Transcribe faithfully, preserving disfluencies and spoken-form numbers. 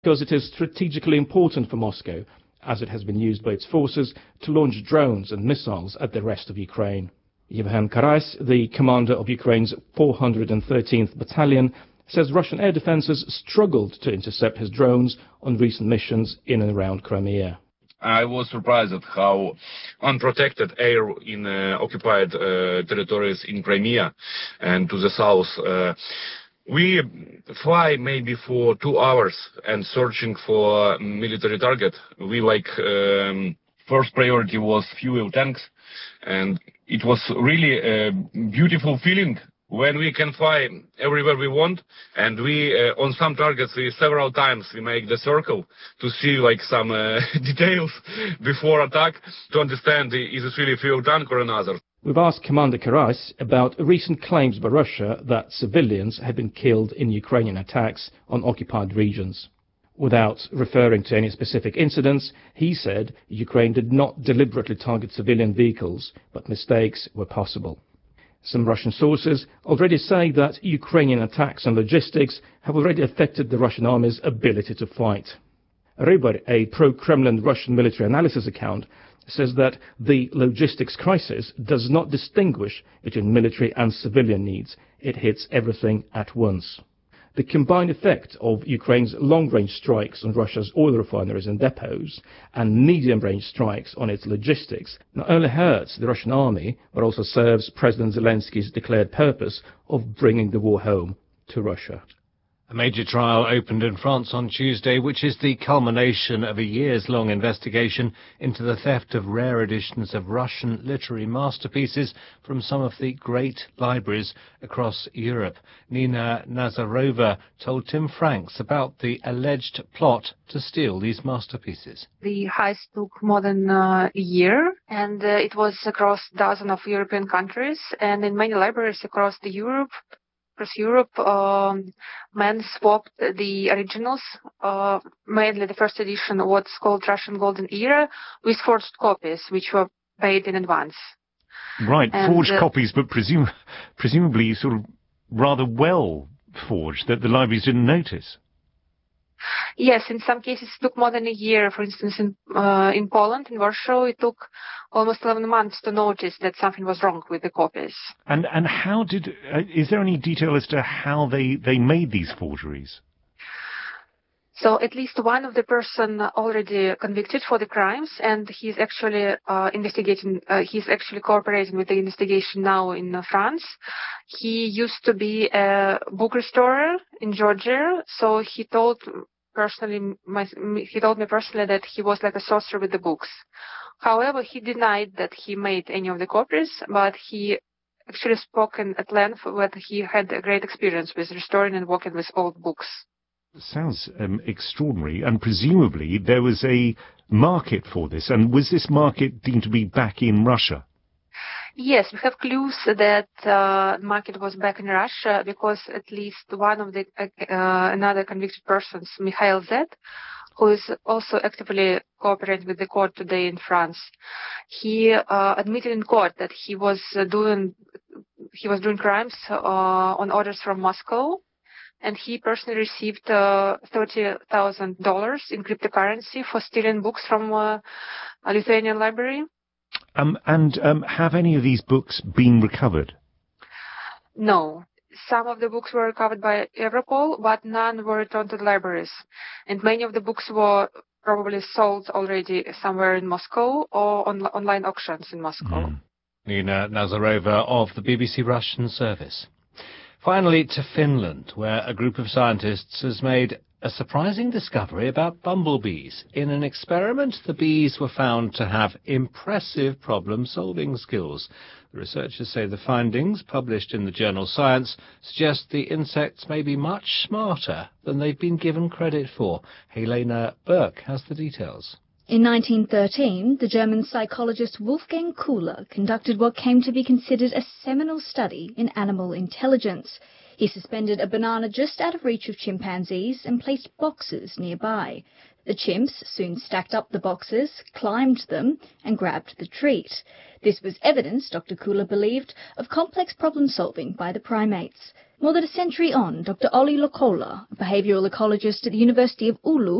because it is strategically important for Moscow, as it has been used by its forces to launch drones and missiles at the rest of Ukraine. Yevhen Karas, the commander of Ukraine's four hundred thirteenth Battalion, says Russian air defenses struggled to intercept his drones on recent missions in and around Crimea. I was surprised at how unprotected air in uh, occupied uh, territories in Crimea and to the south. Uh, we fly maybe for two hours and searching for military target. We like um, first priority was fuel tanks, and it was really a beautiful feeling when we can fly everywhere we want, and we uh, on some targets we several times we make the circle to see like some uh, details before attack to understand is it really a fuel tank or another. We've asked Commander Karas about recent claims by Russia that civilians had been killed in Ukrainian attacks on occupied regions. Without referring to any specific incidents, he said Ukraine did not deliberately target civilian vehicles, but mistakes were possible. Some Russian sources already say that Ukrainian attacks on logistics have already affected the Russian army's ability to fight. Rybar, a pro-Kremlin Russian military analysis account, says that the logistics crisis does not distinguish between military and civilian needs. It hits everything at once. The combined effect of Ukraine's long-range strikes on Russia's oil refineries and depots and medium-range strikes on its logistics not only hurts the Russian army, but also serves President Zelensky's declared purpose of bringing the war home to Russia. A major trial opened in France on Tuesday, which is the culmination of a years-long investigation into the theft of rare editions of Russian literary masterpieces from some of the great libraries across Europe. Nina Nazarova told Tim Franks about the alleged plot to steal these masterpieces. The heist took more than uh, a year, and uh, it was across dozens of European countries and in many libraries across the Europe. Across Europe, um, men swapped the originals, uh, mainly the first edition, what's called Russian Golden Era, with forged copies, which were paid in advance. Right, and, forged uh, copies, but presum- presumably sort of rather well forged that the libraries didn't notice. Yes, in some cases it took more than a year. For instance, in uh, in Poland, in Warsaw, it took almost eleven months to notice that something was wrong with the copies. And and how did, uh, is there any detail as to how they, they made these forgeries? So at least one of the person already convicted for the crimes, and he's actually uh, investigating, uh, he's actually cooperating with the investigation now in uh, France. He used to be a book restorer in Georgia, so he told personally, my, he told me personally that he was like a sorcerer with the books. However, he denied that he made any of the copies, but he actually spoke at length that he had a great experience with restoring and working with old books. Sounds um, extraordinary, and presumably there was a market for this, and was this market deemed to be back in Russia? Yes, we have clues that uh, the market was back in Russia because at least one of the uh, another convicted persons, Mikhail Z, who is also actively cooperating with the court today in France, he uh, admitted in court that he was uh, doing he was doing crimes uh, on orders from Moscow. And he personally received uh, thirty thousand dollars in cryptocurrency for stealing books from uh, a Lithuanian library. Um, and um, have any of these books been recovered? No. Some of the books were recovered by Europol, but none were returned to the libraries. And many of the books were probably sold already somewhere in Moscow or on online auctions in Moscow. Mm. Nina Nazarova of the B B C Russian service. Finally, to Finland, where a group of scientists has made a surprising discovery about bumblebees. In an experiment, the bees were found to have impressive problem-solving skills. The researchers say the findings, published in the journal Science, suggest the insects may be much smarter than they've been given credit for. Helena Burke has the details. In nineteen thirteen, the German psychologist Wolfgang Kuhler conducted what came to be considered a seminal study in animal intelligence. He suspended a banana just out of reach of chimpanzees and placed boxes nearby. The chimps soon stacked up the boxes, climbed them, and grabbed the treat. This was evidence, Doctor Kula believed, of complex problem-solving by the primates. More than a century on, Doctor Olli Lokola, a behavioural ecologist at the University of Oulu,